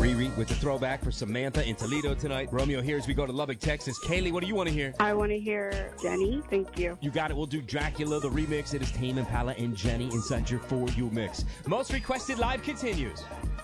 Riri with the throwback for Samantha in Toledo tonight. Romeo here as we go to Lubbock, Texas. Kaylee, what do you want to hear? I want to hear Jenny. Thank you. You got it. We'll do Dracula, the remix. It is Tame Impala and Jenny inside your For You mix. Most requested live continues.